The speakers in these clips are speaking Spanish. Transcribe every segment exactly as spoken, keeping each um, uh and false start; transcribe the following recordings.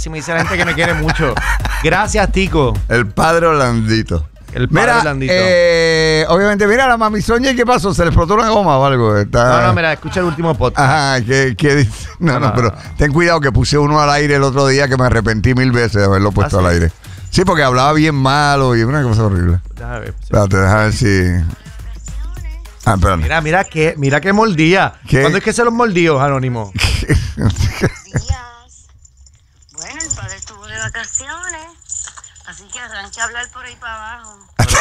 así me dice la gente que me quiere mucho. Gracias, Tico. El padre Orlandito. El padre mira, Orlandito. Eh, obviamente, mira, la mami Sonia, ¿qué pasó? ¿Se le explotó una goma o algo? Está... No, no, mira, escucha el último podcast. Ajá, ¿qué, qué dice? No, no, no, pero ten cuidado que puse uno al aire el otro día que me arrepentí mil veces de haberlo puesto ¿Ah, sí? al aire. Sí, porque hablaba bien malo y una cosa horrible. Déjame ver. Espérate, déjame ver si... Ah, espérate. Mira, mira que, mira que mordía. ¿Qué? ¿Cuándo es que se los mordió, Anónimo? Buenos días. Bueno, el padre estuvo de vacaciones, así que arranque a hablar por ahí para abajo.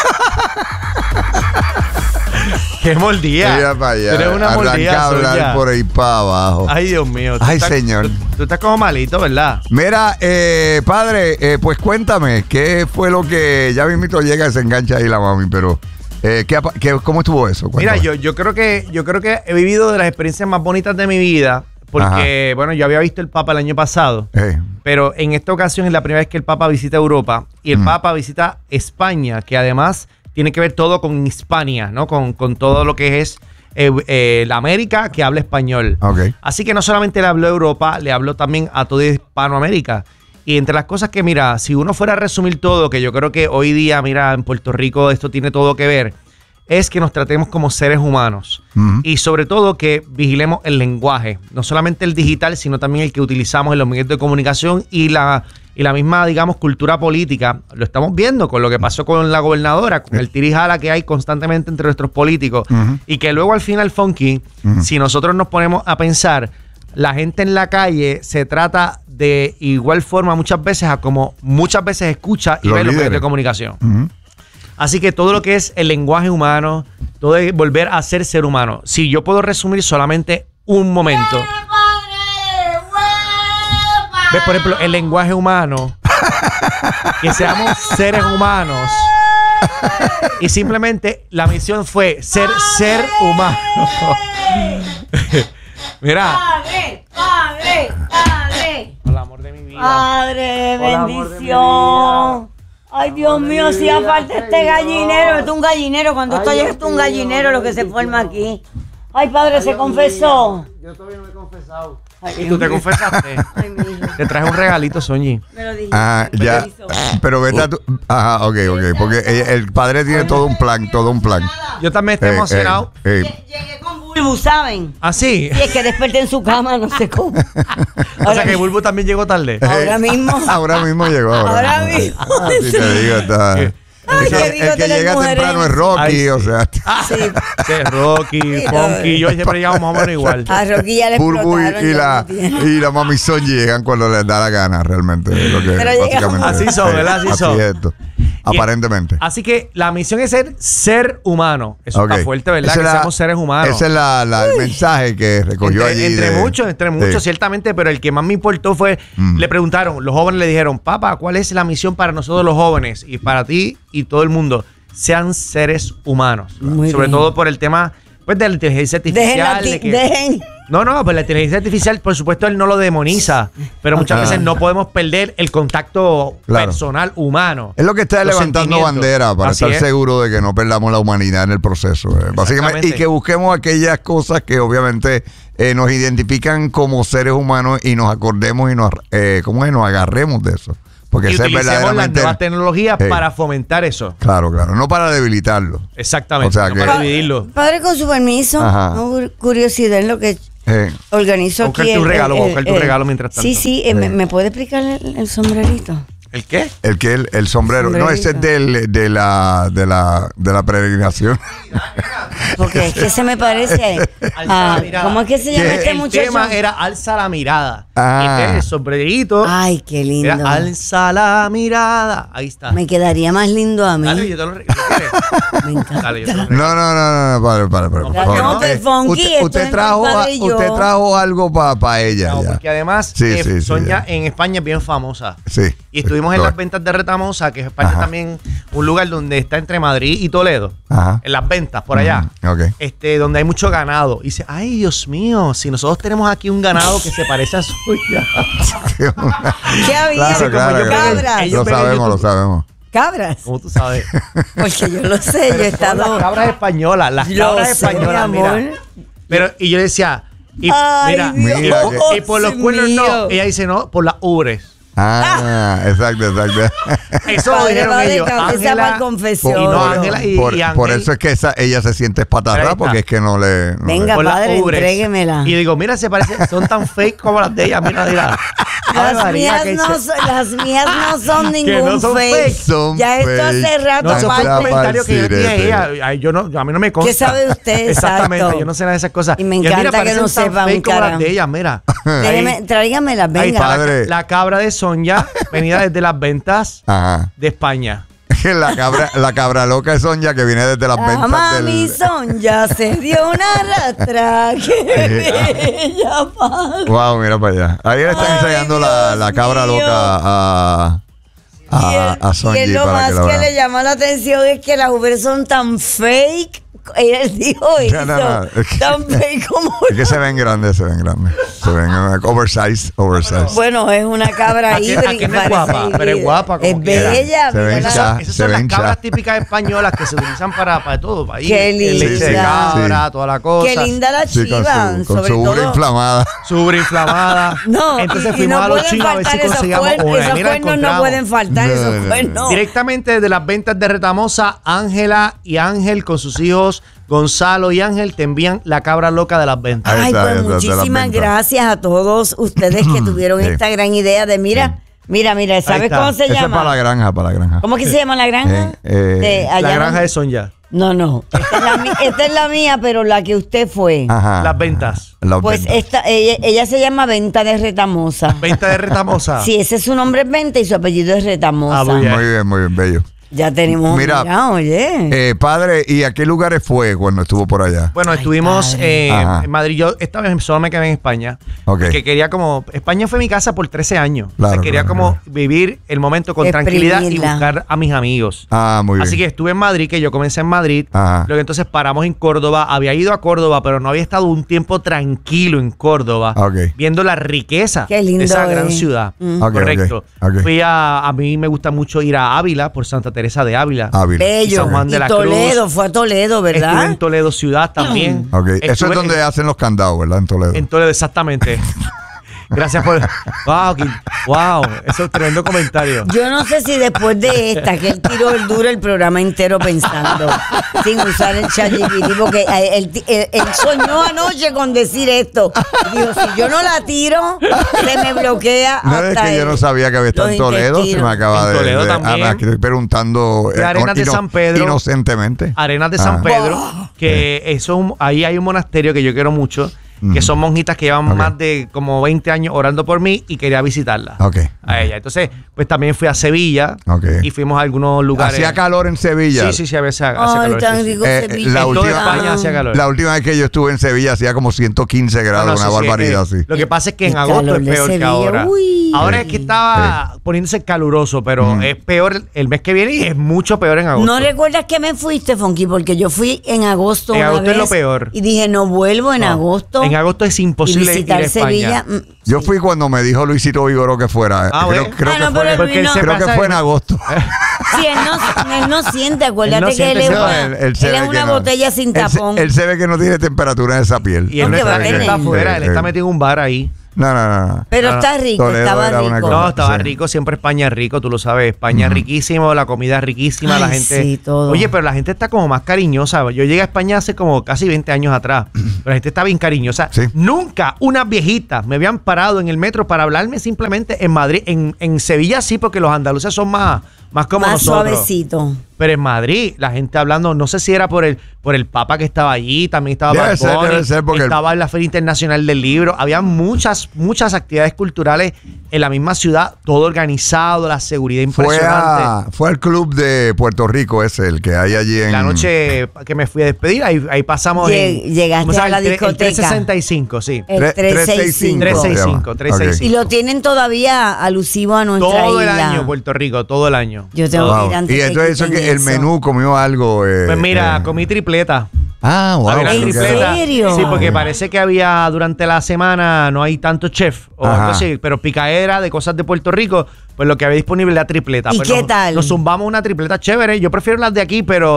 ¿Qué mordía? Mira para allá. Tú eres una Arranca mordida, a hablar Sonia. por ahí para abajo. Ay, Dios mío. Tú Ay, estás- señor. Tú, tú estás como malito, ¿verdad? Mira, eh, padre, eh, pues cuéntame, ¿qué fue lo que ya mismito llega y se engancha ahí la mami? Pero, eh, ¿qué, apa- qué- ¿cómo estuvo eso? Mira, Cuéntame. yo, yo creo que yo creo que he vivido de las experiencias más bonitas de mi vida. Porque, bueno, yo había visto el Papa el año pasado. Eh, Pero en esta ocasión es la primera vez que el Papa visita Europa y el Mm. Papa visita España, que además tiene que ver todo con Hispania, ¿no? Con, con todo lo que es eh, eh, la América que habla español. ok. Así que no solamente le habló a Europa, le habló también a toda Hispanoamérica. Y entre las cosas que, mira, si uno fuera a resumir todo, que yo creo que hoy día, mira, en Puerto Rico esto tiene todo que ver, es que nos tratemos como seres humanos. Ujú. Y sobre todo que vigilemos el lenguaje, no solamente el digital, sino también el que utilizamos en los medios de comunicación y la, y la misma, digamos, cultura política. Lo estamos viendo con lo que pasó con la gobernadora, con el tirijala que hay constantemente entre nuestros políticos. Ujú. Y que luego al final, Funky, Ujú. si nosotros nos ponemos a pensar, la gente en la calle se trata de igual forma muchas veces a como muchas veces escucha y Los ve los medios líderes. de comunicación. Ujú. Así que todo lo que es el lenguaje humano, todo es volver a ser ser humano. Si yo puedo resumir solamente un momento. ¿Ves? Por ejemplo, el lenguaje humano, que seamos seres humanos. Y simplemente la misión fue ser ser humano. Mira. Padre, padre, padre. Por el amor de mi vida. Padre, Por el amor de mi bendición. Ay, Dios amor de mío, mi hacía vida, falta este Señor. gallinero. Esto es un gallinero. Cuando Ay, esto llega, Dios esto es un mío, gallinero lo que se bendición. forma aquí. Ay, padre, se confesó. Yo todavía no me he confesado. Ay, ¿Y Dios tú te mío. confesaste? Ay, mi hijo. Te traje un regalito, Soñi. Me lo dijiste. Ah, me ya. lo hizo. Pero vete a tu... Ajá, ok, ok. Porque el, el padre tiene todo un plan, todo un plan. Yo también estoy Eh, emocionado. eh, eh. Lle- Llegué con Bulbu, ¿saben? ¿Ah, sí? Y es que desperté en su cama, no sé cómo. O sea que Bulbu también llegó tarde. Ahora mismo. Ahora mismo llegó. Ahora, Ahora mismo. Ah, sí, te digo, está... Ay, el, qué que- rico el que tener llega mujeres. temprano es Rocky, Ay, sí. o sea... Sí. Sí, Rocky, Funky, yo siempre llegamos más o menos igual. A Rocky ya le Bulbu y, explotaron. y ya la, no tiene. y la mami Son llegan cuando les da la gana, realmente. Lo que Pero llegamos- básicamente Así es. son, ¿verdad? Así Así son. es esto. Aparentemente. Así que la misión es ser ser humano. Eso Ok. está fuerte, ¿verdad? Esa Que es la- seamos seres humanos. Ese es la, la- el mensaje que recogió Entre, allí. entre de- muchos, entre muchos, Sí. ciertamente, pero el que más me importó fue, Mm. le preguntaron, los jóvenes le dijeron, papá, ¿cuál es la misión para nosotros los jóvenes y para ti y todo el mundo? Sean seres humanos. Muy Sobre bien. todo por el tema pues, de la inteligencia Dejen la artificial. ti- de que- dejen. No, no, pues la inteligencia artificial, por supuesto, él no lo demoniza, pero muchas Ah. veces no podemos perder el contacto Claro. personal humano. Es lo que está Los levantando sentimientos. bandera para Así estar es. seguro de que no perdamos la humanidad en el proceso. eh, básicamente. Exactamente. Y que busquemos aquellas cosas que obviamente eh, nos identifican como seres humanos y nos acordemos y nos, eh, ¿cómo es? Nos agarremos de eso. Porque Y ese es utilicemos las verdaderamente... nuevas tecnologías Sí. para fomentar eso. Claro, claro. No para debilitarlo. Exactamente. O sea no que- para dividirlo. Padre, con su permiso, Ajá. una curiosidad en lo que Eh, organizo aquí. Buscarte un el- regalo, el- buscarte un el- regalo mientras tanto. Sí, sí, eh, Sí. ¿me, me puede explicar el, el sombrerito? ¿El qué? el que el, el sombrero. No, ese es del, de la de la de la peregrinación. Porque es que se me parece a... la mirada. ¿Cómo es que se llama ¿Qué? este El muchacho? tema era alza la mirada. Ah. Y este, el sombrerito Ay, qué lindo. era alza la mirada. Ahí está. Me quedaría más lindo a mí. Dale, yo te lo re- ¿lo quieres? Me encanta. Dale, yo te lo No, regalo. no, no, no, para, para, para. por No, favor. no, pero Eh, Funky, usted, esto usted es trajo mi a- padre y yo. usted trajo algo para ella No, ya. porque además Sí, eh, sí, sí, Sonia ya. en España es bien famosa. Sí. Y estuvimos sí, en las correcto. ventas de Retamosa, que es España Ajá. también un lugar donde está entre Madrid y Toledo. Ajá. En las ventas, por allá. Mm, ok. Este, donde hay mucho ganado. Y dice, ay, Dios mío, si nosotros tenemos aquí un ganado que se parece a suya. ¿Qué había? Claro, claro, yo- claro. Cabras. ellos Lo ven en sabemos, lo YouTube. sabemos. Cabras. Como tú sabes. Porque yo lo sé, yo he Son estado... las cabras españolas, las Lo cabras sé, españolas, mi mira. amor. Pero, y yo decía, y, Ay, mira, Dios y, por- y por los mío. cuernos no. Ella dice, no, por las ubres. Ah, exacto, exacto. Eso lo Padre, dijeron va de ellos. cabeza Ángela- pa'l confesión. Y no, por, Ángela y, por- y Ángel. por eso es que esa, ella se siente Ahí espatarrada está. porque es que no le. no Venga, le- con las padre, ubres. entréguemela. Y digo, mira, se parece, son tan fake como las de ella. Mira, mira. Ave Las María, mías, que no se- son, las mías no son Que ningún no son fake. fake. Son ya esto hace fake. rato No, eso fue un Anda aparte. comentario que yo dije a sirete. ella. Ay, yo no, a mí no me consta. ¿Qué sabe usted? Exactamente, Exacto. yo no sé nada de esas cosas. Y me ella, encanta que parecen no tan sepa un fake como cara. las de ella, mira. Déjeme, Ahí- tráigamelas, ahí venga. está la, Padre. la cabra de Sonja, venida desde las ventas Ajá. de España. La cabra, la cabra loca de Sonja que viene desde las La ventas mami del. son ya se dio una rastra. ¡Qué bella, padre! Wow, mira para allá. Ahí le están Ay, enseñando la, Dios la cabra mío. loca a, a, Y el- a Sonji y el lo para más que que, la vean. le llama la atención es que las Uber son tan fake. Él dijo eso. No, no, no, es que- Tan fake como. Es que se ven grandes, se ven grandes. Se ven eh, oversize, oversize. Bueno, es una cabra Aquí- híbrida. aquí no es parece guapa, híbrida. pero es guapa como Es quiera. bella. Se ve mírala. hinchada. Esas se son las ven cabras ya. típicas españolas que se utilizan para, para todo. Para ir, Qué el leche de linda. cabra, toda la cosa. Qué linda la Sí, con chiva. su, con sobre su ubre todo. inflamada. Su ubre inflamada. No, Entonces y- y fuimos no a los pueden chinos a ver si faltar esos conseguíamos cuernos. una. Esos Mira, cuernos no encontramos. pueden faltar, No, esos no, no. cuernos. Directamente desde las ventas de Retamosa, Ángela y Ángel con sus hijos Gonzalo y Ángel te envían la cabra loca de las ventas. Ahí Ay, está, pues ahí está, de las muchísimas ventas. gracias a todos ustedes que tuvieron Sí. esta gran idea de mira, mira, mira, ¿sabes está. cómo se Esa es llama? para la granja, para la granja. ¿Cómo que se llama la granja? Eh, eh, De allá La granja donde- de Sonja. No, no. Esta es, la, mi- esta es la mía, pero la que usted fue. Ajá. Las ventas. Las Pues ventas. esta, ella, ella se llama Venta de Retamosa. Venta de Retamosa. Sí, ese es su nombre es Venta y su apellido es Retamosa. Ah, muy bien. Muy bien, muy bien, bello. Ya tenemos. Mira, Mira, oye. Eh, padre, ¿y a qué lugares fue cuando estuvo por allá? Bueno, estuvimos padre. eh, Ajá. en Madrid. Yo esta vez solo me quedé en España. Ok. Porque quería como... España fue mi casa por trece años. Claro, O sea, quería claro, como claro. vivir el momento con tranquilidad y Exprimirla. buscar a mis amigos. Ah, muy bien. Así que estuve en Madrid, que yo comencé en Madrid. Ajá. Luego entonces paramos en Córdoba. Había ido a Córdoba, pero no había estado un tiempo tranquilo en Córdoba. Ok. Viendo la riqueza Qué lindo de esa es. gran ciudad. Mm. Ok, Correcto. ok, ok. Fui a... A mí me gusta mucho ir a Ávila, por Santa Teresa de Ávila. Ávila. Bello. San Juan de Y la Toledo, Cruz. fue a Toledo, Estuve ¿verdad? en Toledo ciudad también. Ok. Eso es Estuve donde en- hacen los candados, ¿verdad? En Toledo. En Toledo, exactamente. Gracias por... Wow, qué- wow, eso es tremendo comentario. Yo no sé si después de esta, que él tiró el duro el programa entero pensando, sin usar el ChatGPT, porque eh, él, él- él soñó anoche con decir esto. Dijo, si yo no la tiro, se me bloquea No, es hasta que yo el- no sabía que había estado los en Toledo. Se me intestinos. acaba En de. Toledo de- también. ah, aquí estoy preguntando. De Arenas de ino- San Pedro. Inocentemente. Arenas de Ah. San Pedro, que eso, es un- ahí hay un monasterio que yo quiero mucho, que son monjitas que llevan Ok. más de como veinte años orando por mí y quería visitarla. Ok. A ella. Entonces, pues también fui a Sevilla Ok. y fuimos a algunos lugares. Hacía calor en Sevilla. Sí, sí, sí, a veces hace Ay, calor. tan sí, sí. rico Eh, Sevilla. la En toda última- España hacía calor. La última vez que yo estuve en Sevilla hacía como ciento quince grados, No, no, una sí, sí, barbaridad eh, así. Lo que pasa es que en El agosto calor es de peor que Sevilla, ahora. uy. Ahora es que estaba poniéndose caluroso, pero Mm. es peor el mes que viene y es mucho peor en agosto. ¿No recuerdas que me fuiste, Fonky? Porque yo fui en agosto En una agosto es lo vez peor. y dije, no vuelvo en No. agosto. En agosto es y imposible ir visitar a España. Sevilla. mm, Yo sí. fui cuando me dijo Luisito Vigoró que fuera. Ah, creo bueno. creo Ah, que no, fue, pero Porque él no. se creo que pasa fue en en- agosto. Sí, él no, él no siente, acuérdate Él no que siente, él es sí, No, una, él- él él se es ve una que no. botella sin Él se- tapón. Él se ve que no tiene temperatura en esa piel. Y él no ¿Dónde está, va a él está tener? afuera, él Sí, está sí. metido en un bar ahí. No, no, no. no. Pero No, está rico, Toledo estaba era una rico. cosa. No, estaba Sí. rico, siempre España es rico, tú lo sabes. España es riquísimo, la comida es riquísima, la Ay, gente. sí, todo. Oye, pero la gente está como más cariñosa. Yo llegué a España hace como casi veinte años atrás, pero la gente está bien cariñosa. Sí. Nunca unas viejitas me habían parado en el metro para hablarme simplemente en Madrid. En, en Sevilla sí, porque los andaluces son más, más como Más nosotros. suavecito. Pero en Madrid, la gente hablando, no sé si era por el por el Papa que estaba allí, también estaba Debe Bad ser, Bunny, debe ser, porque el- estaba en la Feria Internacional del Libro, había muchas, muchas actividades culturales en la misma ciudad, todo organizado, la seguridad Fue, impresionante. a, fue al club de Puerto Rico ese, el que hay allí en... La noche que me fui a despedir, ahí, ahí pasamos Lleg- en... llegaste ¿cómo se llama? a la El tre- el discoteca. trescientos sesenta y cinco, sí. El Tre- trescientos sesenta y cinco. trescientos sesenta y cinco, Ok. trescientos sesenta y Y cinco. lo tienen todavía alusivo a nuestra Todo el isla. año, Puerto Rico, todo el año. Yo tengo Wow. que ir antes Y que entonces eso quiten que el eso. menú comió algo. eh, Pues mira, eh, comí tripleta. Ah, wow. Había una ¿En tripleta. serio? Sí, porque parece que había durante la semana no hay tanto chef o Ajá. algo así, pero picaera de cosas de Puerto Rico, pues lo que había disponible era tripleta. ¿Y Pues qué nos, tal? Nos zumbamos una tripleta chévere. Yo prefiero las de aquí, pero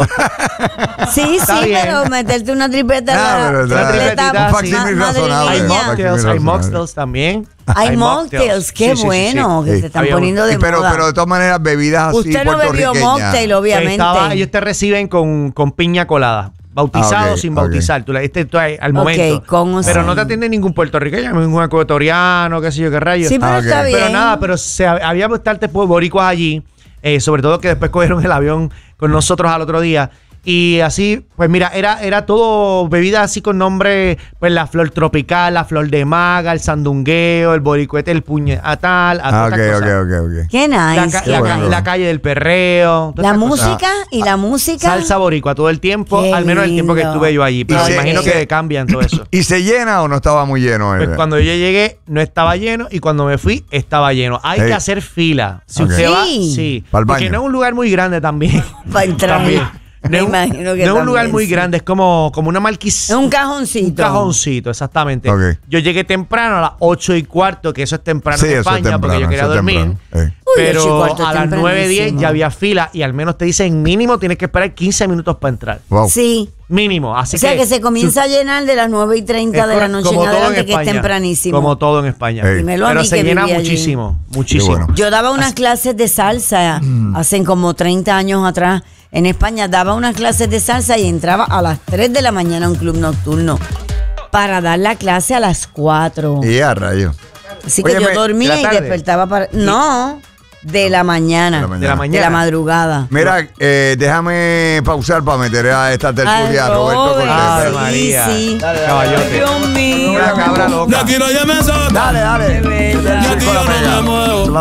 Sí, Está sí, bien. pero meterte una tripleta. Ah, la- pero está- tripleta un facsímil ma- razonable. hay madrileña. Mock- mocktails, hay razonable. mocktails también. Hay mocktails, qué Sí, sí, sí, sí. bueno, que Sí. se están Había- poniendo de Sí, pero, moda. pero de todas maneras, bebidas así Usted no bebió puertorriqueñas. mocktail, obviamente. Estaba, ellos te reciben con, con piña colada. Bautizado Ah, ok, sin ok. bautizar. Tú, le- este, tú ahí, al Ok, momento. con o pero sin. no te atiende ningún puertorriqueño, ningún ecuatoriano, qué sé yo, qué rayos. Sí, pero Ah, ok. está bien. Pero nada, pero se, había bastantes boricuas allí, eh, sobre todo que después cogieron el avión con nosotros al otro día. Y así, pues mira, era, era todo bebida así con nombre, pues la flor tropical, la flor de maga, el sandungueo, el boricuete, el puñetal, Ah, ok, todas estas ok, cosas. ok, ok. Qué La, nice. ca- qué la ca- nice. la calle del perreo. todas La estas cosas. música y la música. Salsa boricua todo el tiempo, Qué al menos el tiempo que lindo. estuve yo allí. Pero Y me se- imagino se- que cambian todo eso. ¿Y se llena o no estaba muy lleno? Pues eh? cuando yo llegué no estaba lleno y cuando me fui estaba lleno. Hay Hey. que hacer fila. Si Ok. usted va, Sí. sí. Pa'l Porque baño. no es un lugar muy grande también. Para entrar. También. No Me es un, imagino que no es un lugar también, muy sí. grande, es como, como una marquisa. Es un cajoncito. Un cajoncito, exactamente. Ok. Yo llegué temprano a las ocho y cuarto, que eso es temprano Sí, en eso es España, porque yo temprano, quería eso es dormir. temprano. Eh. Uy, ocho y Pero cuarto es a las nueve diez tempranísimo. ya había fila y al menos te dicen mínimo tienes que esperar quince minutos para entrar. Wow. Sí. Mínimo. Así O sea que se comienza a llenar de las nueve y treinta Es de la correcto, noche en como todo adelante, que es España, tempranísimo. Como todo en España. Ey. Dímelo a Pero mí se que llena viví allí. muchísimo, muchísimo. Qué bueno. Yo daba unas clases de salsa hace como treinta años atrás en España. Daba unas clases de salsa y entraba a las tres de la mañana a un club nocturno para dar la clase a las cuatro. Y a rayo. Así que Óyeme, yo dormía ¿de y la tarde? despertaba para... No, de la mañana. De la mañana. De la De mañana. la madrugada. Mira, eh, déjame pausar para meter a esta tertulia Ay, a Roberto Robert, Cortés. Ave sí, María. sí. Dale, caballote. Dios mío. Una cabra loca. De aquí no llame sota. Dale, dale. De verdad. De aquí yo no me muevo.